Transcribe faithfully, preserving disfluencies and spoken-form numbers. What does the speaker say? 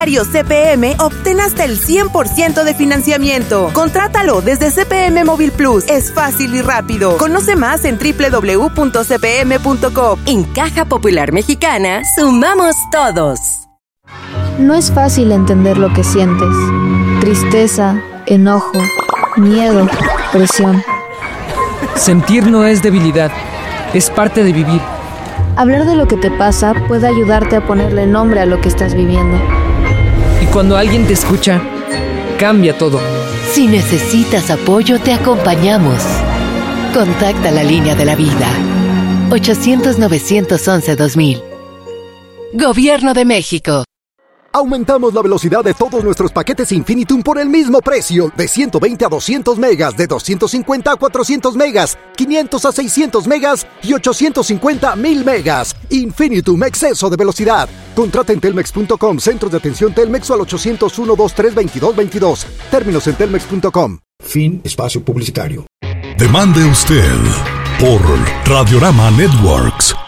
C P M, obtén hasta el cien por ciento de financiamiento. Contrátalo desde C P M Móvil Plus. Es fácil y rápido. Conoce más en doble u doble u doble u punto c p m punto com. En Caja Popular Mexicana, sumamos todos. No es fácil entender lo que sientes. Tristeza, enojo, miedo, presión. Sentir no es debilidad, es parte de vivir. Hablar de lo que te pasa puede ayudarte a ponerle nombre a lo que estás viviendo. Y cuando alguien te escucha, cambia todo. Si necesitas apoyo, te acompañamos. Contacta la línea de la vida. ochocientos, novecientos once, dos mil. Gobierno de México. Aumentamos la velocidad de todos nuestros paquetes Infinitum por el mismo precio, de ciento veinte a doscientos megas, de doscientos cincuenta a cuatrocientos megas, quinientos a seiscientos megas y ochocientos cincuenta a mil megas. Infinitum, exceso de velocidad. Contrata en telmex punto com, centros de atención Telmex o al ochocientos uno, veintitrés, veintidós, veintidós. Términos en telmex punto com. Fin espacio publicitario. Demande usted por Radiorama Networks.